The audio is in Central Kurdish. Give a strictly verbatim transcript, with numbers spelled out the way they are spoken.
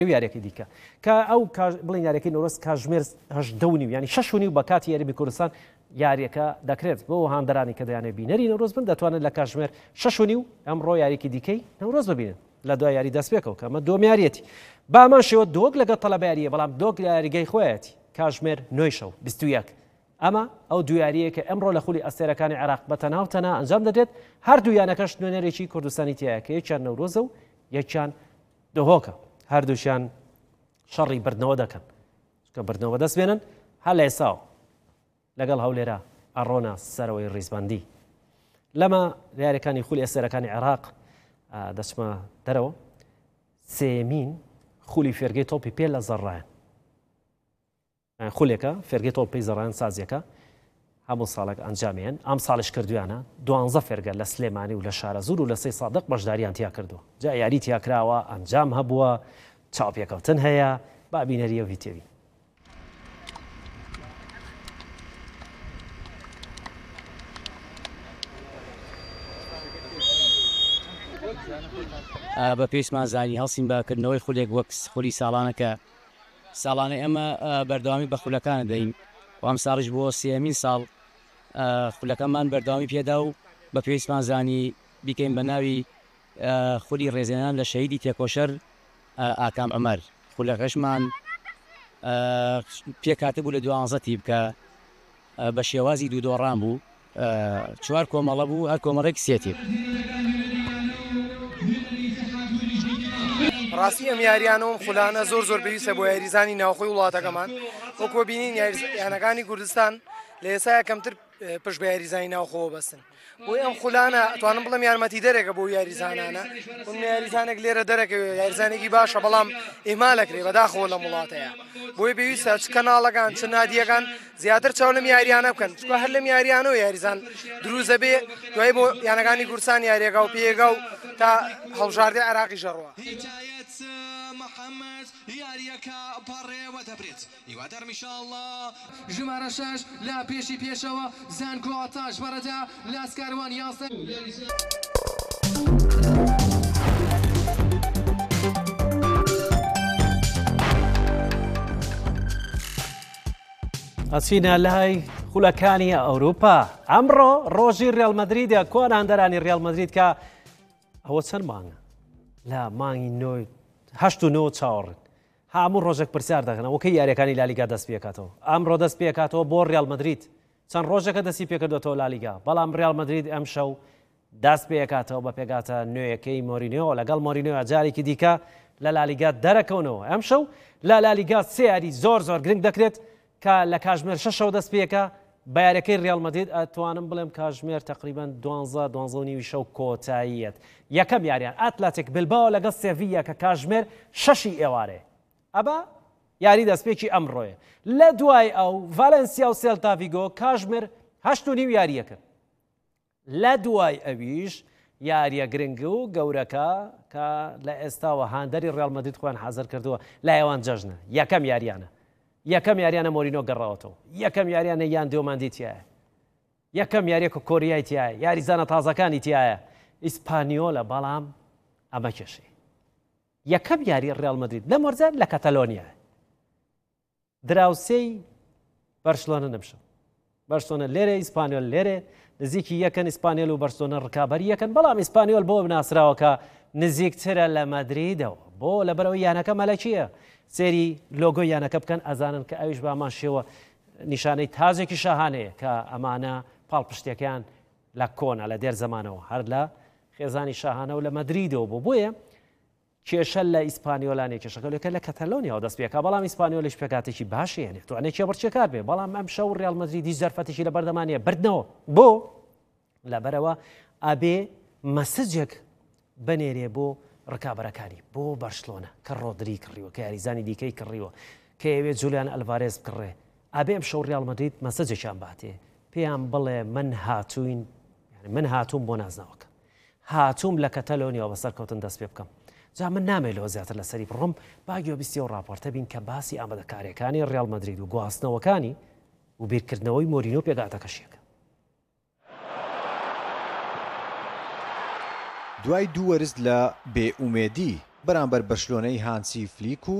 یاریەکەی دیکە کە ئەو بڵین یاریەکەی نۆرۆز کاتژمێر هەژدە و نیو ینی شەش و نیو بە کاتی یاریمی کوردستان یاریەکە دەکرێت بۆ هاندەرانی کە دەیانێت بینەری نەورۆز بن دەتوانێت لە کاتژمێر شەش و نیو ئەمڕۆ یاریەکی دیکەی نەورۆز ببینن لە دوای یاری دەستپێکەوە کە ئەمە دۆمیاریەتی بامان شێوە دۆک لەگەڵ تەڵەبە یاریە بەڵام دۆک لە یاریگەی خۆیەتی کاتژمێر نۆی شەو بیست و یەک ئەمە ئەو دوو یاریەیە کە ئەمڕۆ لە خولی ئەستێرەکانی عێراق بە تەنها و تەنها ئەنجام دەدرێت هەردوو یانەکەش نوێنەرێکی کوردستانی تایە کە یەکیان نەورۆزە و یەکیان دهۆکە هەردووشیان شەڕی بردنەوە دەکەن کە بردنەوە دەست بێنن هەر لە ئێساوە لەگەڵ هەولێرە ئەڕۆنە سەرەوەی ڕیزبەندی لەمە یاریەکانی خولی ئەستێرەکانی عێراق دەچمە دەرەوە سێمین خولی فێرگەی تۆپی پێ لە زەڕایەن خولێکە فێرگەی تۆپی زەڕایەن سازیەکە هەموو ساڵێک ئەنجامیان ئەم ساڵش کردویانە دوانزە فێرگە لە سلێمانی و لە شارەزور و لە سەی سادق بەشداریان تیا کردووە جا یاری تیا کراوە ئەنجام هەبووە چاوپێکەوتن هەیە با بینەریە ڤیتێوی بە پێیسمان زانی هەڵسین بەکردنەوەی خولێک وەک خولی ساڵانەکە ساڵانە ئێمە بەردەوامی بە خولەکانە دەین و ئەم ساڵش بۆ سێمین ساڵ خولەکەمان بەردەوامی پێدا و بە پێویستمان زانی بیکەین بە ناوی خولی ڕێزێنان لە شەهیدی تێکۆشەر ئاکام عومەر خولەکەشمان پێکاتە بوو لە دوانزەتی بکە بە شێوازی دوو دۆڕان بوو چوار کۆمەڵە بوو هەر کۆمەڵێک سێتی ڕاستی ئەم یاریانەوەم خولانە زۆر زۆر پێویستە بۆ یاریزانی ناوخۆی وڵاتەکەمان وەکو بینین یانەکانی کوردستان لە ئێستا یەکەمتر پشت بە یاریزانی ناوخۆوە بەستن بۆی ئەم خولانە توانم بڵم یارمەتی دەرێکە بۆ یاریزانانە ئەم یاریزانێک لێرە دەرەکەوێ یاریزانێکی باشە بەڵام ئێمالەکرێ بەداخەوە لە وڵاتەیە بۆی پێویستە چ کەناڵەکان چ نادیەکان زیاتر چاو لەم یاریانە بکەن چکە هەر لەم یاریانەوە یاریزان دروزە بێ دوای بۆ یانەکانی کوردستان یاریەکە و پێگە و تا هەڵبژاردەی عێراقی ژەڕوە محەممەد یاریەکە پەڕێوە دەبرێت هیوادارم ئینشاءالله ژمارە شەش لە پێشی پێشەوە زانکۆ ئاتاش بەرەدا لاسکاروان یاسە ئەچینە لای خولەکانی ئەوروپا ئەمڕۆ ڕۆژی ڕێڵ مەدریدە کۆن هەندەرانی ڕێڵ مەدرید کە ئەوە چەند مانگە لە مانگی نۆی هەشت و نۆ چاوەڕن هەموو ڕۆژێک پرسیار دەکەن ئەوکەی یاریەکانی لالیگا دەست پێکاتەوە ئەمڕۆ دەست پێکاتەوە بۆ ڕێڵ مەدرید چەند ڕۆژێکە دەستی پێکردێتەوە لالیگا بەڵام ڕێڵ مەدرید ئەم شەو دەست پێکاتەوە بە پێگاتە نوێیەکەی مۆرینیۆ لەگەڵ مۆرینیۆ جارێکی دیکە لە لالیگا دەرەکەونەوە ئەم شەو لە لالیگا سێ یاری زۆر زۆر گرنگ دەکرێت کە لە کاتژمێر شەشەوە دەست پێکە بە یاریەکەی ڕێڵ مەدرید ئەتوانم بڵێم کاتژمێر تقریبان دوانزە دوانزە و نیوی شەو کۆتاییەت یەکەم یاریان ئەتلەتیک بیلباو لەگەڵ سێڤیە کە کاتژمێر شەشی ئێوارێ ئەبا یاری دەستپێکی ئەمڕۆیە لە دوای ئەو ڤالەنسیا و سێلتا ڤیگۆ کاتژمێر هەشت و نیو یاریە کرد لە دوای ئەویش یاریە گرنگ و گەورەکە کە لە ئێستاوە هاندەری ڕێڵ مەدرید خۆیان حەزر کردووە لایەوان جەژنە یەکەم یاریانە یەکەم یاریانە مۆرینۆ گەڕاوەتەوە یەکەم یاریانە یان دیۆماندی تایە یەکەم یاریەکە کۆریای تایە یاریزانە تازەکانی تایە ئیسپانیۆلە بەڵام ئەمە کێشەی یەکەم یاری ڕێڵ مەدرید لە مۆرزە لە کەتەلۆنیا دراوسەی بەرشلۆنە نەمشە بەرشلۆنە لێرە ئیسپانیۆل لێرە نزیکی یەکەن ئیسپانیۆل و بەرشلۆنە ڕکابەری یەکەن بەڵام ئیسپانیۆل بۆ بناسراوەکە نزیکترە لە مەدریدەوە بۆ لەبەرەوەی یانەکە مەلەکیە سێری لۆگۆ یانەکە بکەن ئەزانن کە ئەویش بامان شێوە نیشانەی تازێکی شاهانەیە کە ئەمانە پاڵپشتەکان لە کۆنا لە دێر زەمانەوە هەر لە خێزانی شاهانە و لە مەدریدەوە بۆ بۆیە کێشە لە ئیسپانیۆلانێ کێشەکەلەکە لە کەتەلۆنیاوە دەست پێکا بەڵام ئیسپانیۆلش پێکاتێکی باشێنێت توانێکی بڕچێکار بێ بەڵام ئەم شەو ڕێڵ مەدریدی زەرفەتێکی لە بەردەمانیە بردنەوە بۆ لەبەرەوە ئەبێ مەسجێک بنێرێ بۆ ڕکابەرەکانی بۆ بەرشلۆنە کە ڕۆدری کڕیوە کە یاریزانی دیکەی کڕیوە کە ئەوێ جولیان ئەلڤارێز بکڕێ ئەبێ ئەم شەو ڕێڵ مەدرید مەسجێکیان باتێ پێیان بڵێ من هاتووین من هاتووم بۆ نازناوەکە هاتووم لە کەتەلۆنیەوە بەسەرکەوتن دەست پێ بکەم جا من نامێت لەوە زیاتر لەسەری بڕۆم باگوێ بیستی و ڕاپۆرتە بین کە باسی ئامادەکاریەکانی ڕێڵ مەدرید و گواستنەوەکانی و بیرکردنەوەی مۆرینۆ پێگاتەکەشیەکە دوای دوو وەرز لە بێئومێدی بەرامبەر بەرشلۆنەی هانسی فلیک و